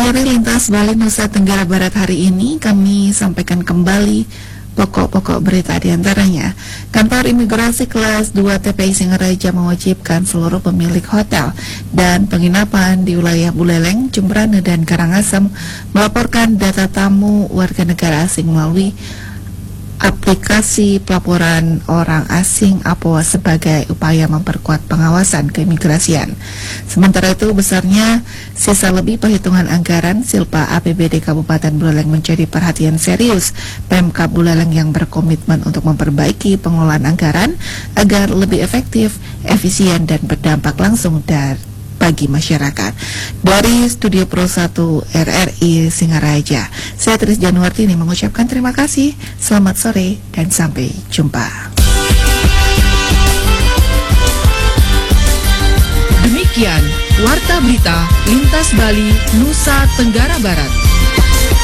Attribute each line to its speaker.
Speaker 1: Sore Lintas Bali Nusa Tenggara Barat hari ini kami sampaikan kembali pokok-pokok berita diantaranya. Kantor Imigrasi Kelas 2 TPI Singaraja mewajibkan seluruh pemilik hotel dan penginapan di wilayah Buleleng, Jembrana, dan Karangasem melaporkan data tamu warga negara asing melalui aplikasi pelaporan orang asing APOA sebagai upaya memperkuat pengawasan keimigrasian. Sementara itu, besarnya sisa lebih perhitungan anggaran Silpa APBD Kabupaten Buleleng menjadi perhatian serius Pemkab Buleleng yang berkomitmen untuk memperbaiki pengelolaan anggaran agar lebih efektif, efisien, dan berdampak langsung bagi masyarakat. Dari Studio Pro 1 RRI Singaraja, saya Tris Januartini mengucapkan terima kasih, selamat sore, dan sampai jumpa.
Speaker 2: Demikian Warta Berita Lintas Bali Nusa Tenggara Barat.